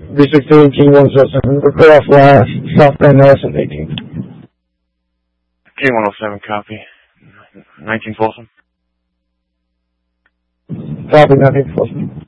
B16, King 107. Report off last, South Bend, Nelson, 18. King 107, copy. 19 Folsom. Copy, 19 Folsom.